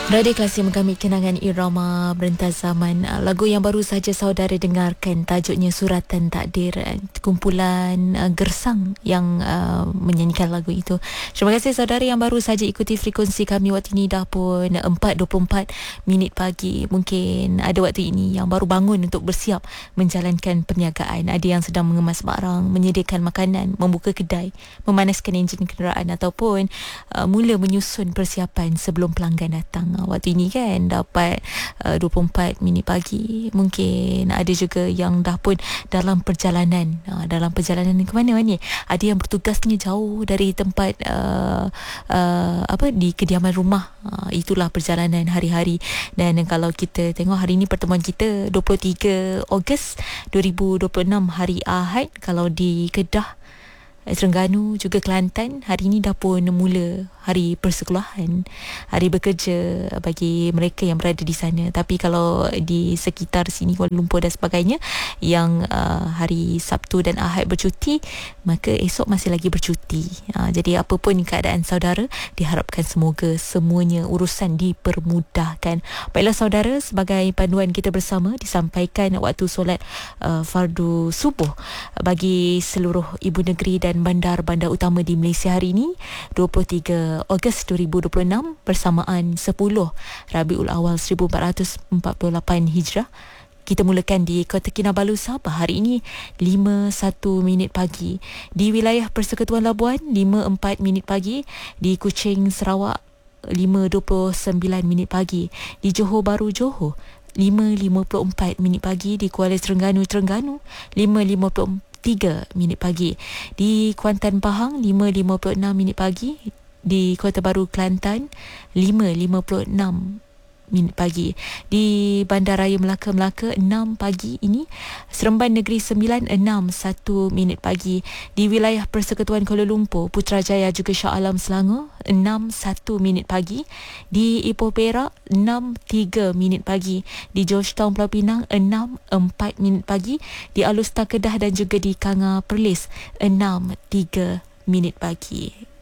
Radio Klasik menggami kenangan irama berentas zaman. Lagu yang baru saja saudara dengarkan tajuknya Suratan Takdir, kumpulan Gersang yang menyanyikan lagu itu. Terima kasih saudara yang baru saja ikuti frekuensi kami. Waktu ini dah pun 4.24 minit pagi. Mungkin ada waktu ini yang baru bangun untuk bersiap menjalankan perniagaan. Ada yang sedang mengemas barang, menyediakan makanan, membuka kedai, memanaskan enjin kenderaan ataupun mula menyusun persiapan sebelum pelanggan datang. Waktu ini kan dapat 24 minit pagi. Mungkin ada juga yang dah pun dalam perjalanan. Dalam perjalanan ke mana ni? Ada yang bertugasnya jauh dari tempat di kediaman rumah. Itulah perjalanan hari-hari. Dan kalau kita tengok hari ini pertemuan kita 23 Ogos 2026 hari Ahad. Kalau di Kedah, Terengganu juga Kelantan, hari ini dah pun mula hari persekolahan, hari bekerja bagi mereka yang berada di sana. Tapi kalau di sekitar sini Kuala Lumpur dan sebagainya yang hari Sabtu dan Ahad bercuti, maka esok masih lagi bercuti. Jadi apapun keadaan saudara, diharapkan semoga semuanya urusan dipermudahkan. Baiklah saudara, sebagai panduan kita bersama disampaikan waktu solat fardu subuh bagi seluruh ibu negeri dan bandar-bandar utama di Malaysia hari ini 23 Ogos 2026 bersamaan 10 Rabiul Awal 1448 Hijrah. Kita mulakan di Kota Kinabalu, Sabah hari ini 5.1 minit pagi. Di wilayah Persekutuan Labuan 5.4 minit pagi. Di Kuching, Sarawak 5.29 minit pagi. Di Johor Bahru, Johor 5.54 minit pagi. Di Kuala Terengganu, 5.53 minit pagi. Di Kuantan, Pahang 5.56 minit pagi. Di Kota Baru, Kelantan 5.56 minit pagi. Di Bandaraya Melaka 6 pagi ini. Seremban Negeri 9 6.1 minit pagi. Di wilayah Persekutuan Kuala Lumpur, Putrajaya juga Shah Alam Selangor 6.1 minit pagi. Di Ipoh Perak 6.3 minit pagi. Di Georgetown Pulau Pinang 6.4 minit pagi. Di Alustar Kedah dan juga di Kanga Perlis 6.3 minit pagi.